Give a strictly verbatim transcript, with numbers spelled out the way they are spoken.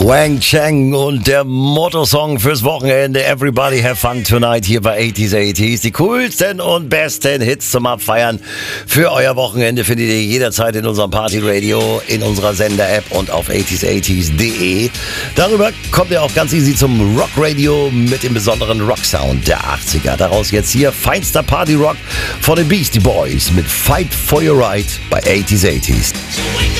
Wang Cheng und der Motto-Song fürs Wochenende Everybody Have Fun Tonight hier bei achtziger achtzig. Die coolsten und besten Hits zum Abfeiern für euer Wochenende findet ihr jederzeit in unserem Party-Radio, in unserer Sender-App und auf achtziger achtzig punkt de. Darüber kommt ihr auch ganz easy zum Rock-Radio mit dem besonderen Rock-Sound der achtziger. Daraus jetzt hier feinster Party-Rock von den Beastie Boys mit Fight for Your Right bei achtziger achtzig.